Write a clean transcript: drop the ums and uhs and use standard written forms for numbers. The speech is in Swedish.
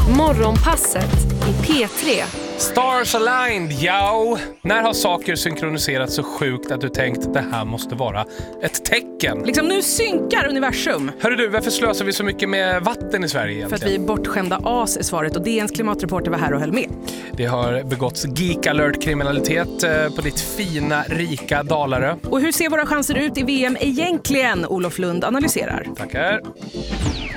Morgonpasset i P3. Stars aligned, ja. När har saker synkroniserats så sjukt att du tänkt det här måste vara ett tecken? Liksom nu synkar universum. Hörru du, varför slösar vi så mycket med vatten i Sverige egentligen? För att vi är bortskämda as är svaret, och DNs klimatreporter var här och höll med. Det har begåtts geek alert-kriminalitet på ditt fina, rika Dalarö. Och hur ser våra chanser ut i VM egentligen? Olof Lund analyserar. Tackar.